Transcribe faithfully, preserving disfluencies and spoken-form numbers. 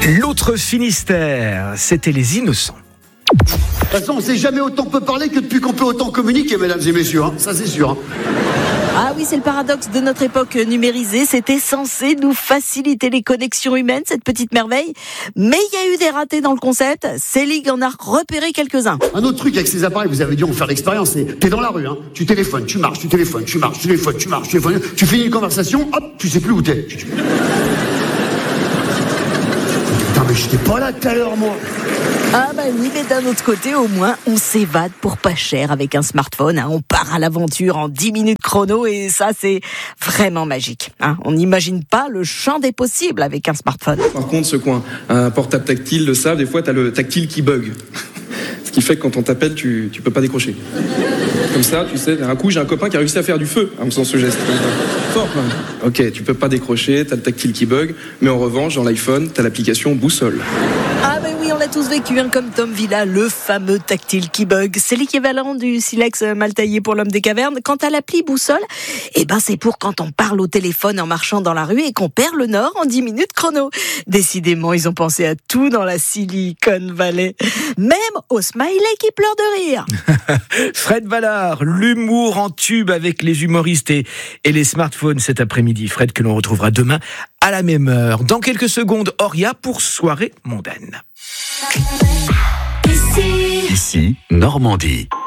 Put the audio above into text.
L'autre Finistère, c'était les innocents. De toute façon, on ne s'est jamais autant peu parler que depuis qu'on peut autant communiquer, mesdames et messieurs, hein. Ça c'est sûr. Hein. Ah oui, c'est le paradoxe de notre époque numérisée. C'était censé nous faciliter les connexions humaines, cette petite merveille. Mais il y a eu des ratés dans le concept. Selig en a repéré quelques-uns. Un autre truc avec ces appareils, vous avez dû en faire l'expérience, c'est t'es dans la rue, hein, tu téléphones, tu marches, tu téléphones, tu marches, tu téléphones, tu marches, tu téléphones, tu finis une conversation, hop, tu sais plus où t'es. Putain, mais j'étais pas là tout à l'heure, moi. Ah bah oui, mais d'un autre côté, au moins, on s'évade pour pas cher avec un smartphone. Hein. On part à l'aventure en dix minutes chrono et ça, c'est vraiment magique. Hein. On n'imagine pas le champ des possibles avec un smartphone. Par contre, ceux qui ont un portable tactile le savent, des fois, t'as le tactile qui bug. Ce qui fait que quand on t'appelle, tu, tu peux pas décrocher. Comme ça, tu sais, d'un coup, j'ai un copain qui a réussi à faire du feu en faisant ce geste. Fort, quand même. Ok, tu peux pas décrocher, t'as le tactile qui bug, mais en revanche, dans l'iPhone, t'as l'application boussole. Ah ben oui, on l'a tous vécu, hein, comme Tom Villa, le fameux tactile qui bug. C'est l'équivalent du silex mal taillé pour l'homme des cavernes. Quant à l'appli boussole, eh ben c'est pour quand on parle au téléphone en marchant dans la rue et qu'on perd le nord en dix minutes chrono. Décidément, ils ont pensé à tout dans la Silicon Valley. Même au smiley qui pleure de rire. Fred Vallard, l'humour en tube avec les humoristes et, et les smartphones cet après-midi. Fred que l'on retrouvera demain à la même heure. Dans quelques secondes, Auria pour Soirée mondaine. Ici, Normandie.